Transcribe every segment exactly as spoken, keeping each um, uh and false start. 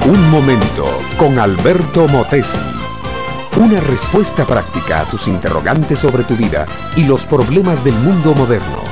Un momento con Alberto Motesi. Una respuesta práctica a tus interrogantes sobre tu vida y los problemas del mundo moderno.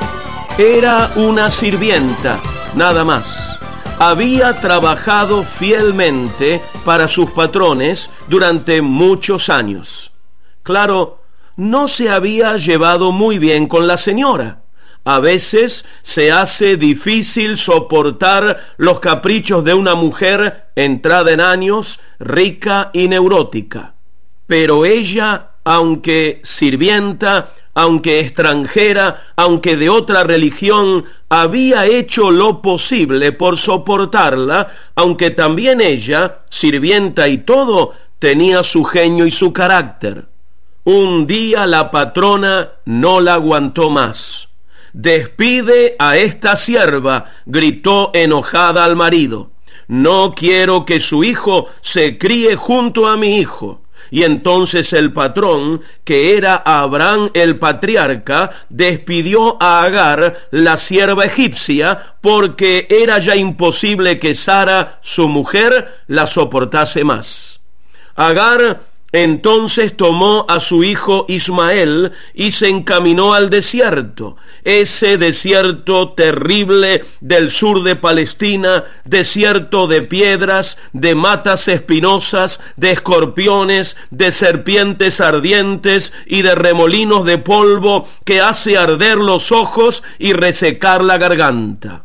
Era una sirvienta, nada más. Había trabajado fielmente para sus patrones durante muchos años. Claro, no se había llevado muy bien con la señora. A veces se hace difícil soportar los caprichos de una mujer entrada en años, rica y neurótica. Pero ella, aunque sirvienta, aunque extranjera, aunque de otra religión, había hecho lo posible por soportarla, aunque también ella, sirvienta y todo, tenía su genio y su carácter. Un día la patrona no la aguantó más. «Despide a esta sierva», gritó enojada al marido. «No quiero que su hijo se críe junto a mi hijo». Y entonces el patrón, que era Abraham el patriarca, despidió a Agar, la sierva egipcia, porque era ya imposible que Sara, su mujer, la soportase más. Agar entonces tomó a su hijo Ismael y se encaminó al desierto, ese desierto terrible del sur de Palestina, desierto de piedras, de matas espinosas, de escorpiones, de serpientes ardientes y de remolinos de polvo que hace arder los ojos y resecar la garganta.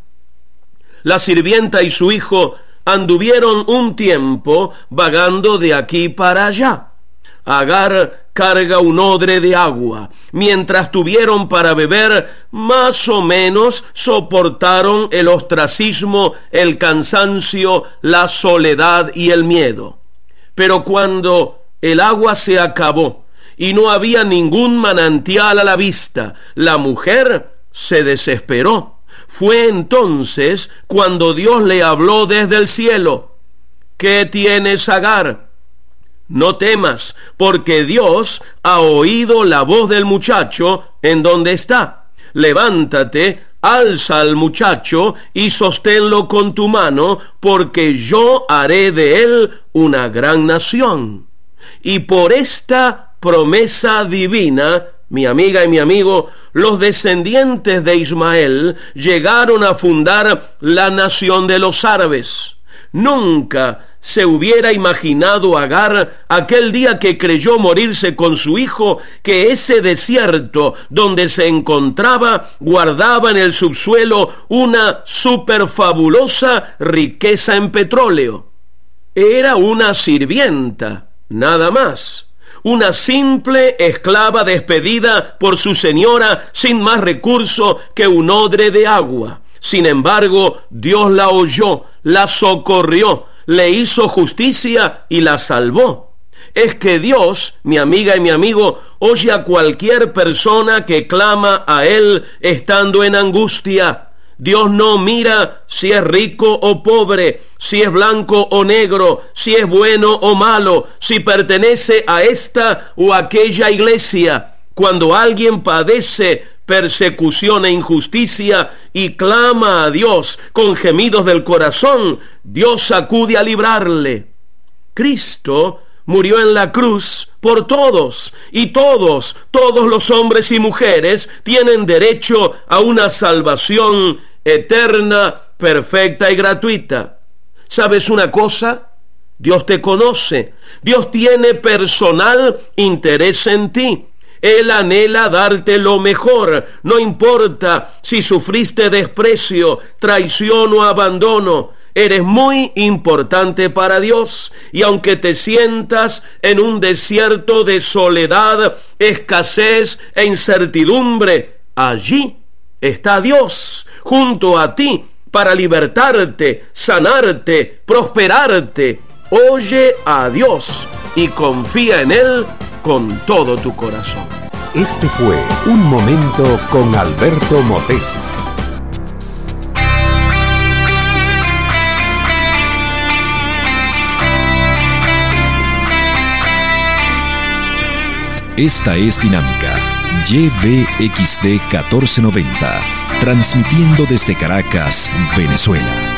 La sirvienta y su hijo anduvieron un tiempo vagando de aquí para allá. Agar carga un odre de agua. Mientras tuvieron para beber, más o menos soportaron el ostracismo, el cansancio, la soledad y el miedo. Pero cuando el agua se acabó y no había ningún manantial a la vista, la mujer se desesperó. Fue entonces cuando Dios le habló desde el cielo. «¿Qué tienes, Agar? No temas, porque Dios ha oído la voz del muchacho en donde está. Levántate, alza al muchacho y sosténlo con tu mano, porque yo haré de él una gran nación». Y por esta promesa divina, mi amiga y mi amigo, los descendientes de Ismael llegaron a fundar la nación de los árabes. Nunca se hubiera imaginado Agar aquel día que creyó morirse con su hijo, que ese desierto donde se encontraba guardaba en el subsuelo una superfabulosa riqueza en petróleo. Era una sirvienta, nada más. Una simple esclava despedida por su señora sin más recurso que un odre de agua. Sin embargo, Dios la oyó, la socorrió, le hizo justicia y la salvó. Es que Dios, mi amiga y mi amigo, oye a cualquier persona que clama a Él estando en angustia. Dios no mira si es rico o pobre, si es blanco o negro, si es bueno o malo, si pertenece a esta o aquella iglesia. Cuando alguien padece persecución e injusticia y clama a Dios con gemidos del corazón, Dios acude a librarle. Cristo murió en la cruz por todos, y todos, todos los hombres y mujeres tienen derecho a una salvación eterna, perfecta y gratuita. ¿Sabes una cosa? Dios te conoce. Dios tiene personal interés en ti. Él anhela darte lo mejor, no importa si sufriste desprecio, traición o abandono. Eres muy importante para Dios, y aunque te sientas en un desierto de soledad, escasez e incertidumbre, allí está Dios junto a ti para libertarte, sanarte, prosperarte. Oye a Dios y confía en Él con todo tu corazón. Este fue Un Momento con Alberto Motesi. Esta es Dinámica Y V X D catorce noventa, transmitiendo desde Caracas, Venezuela.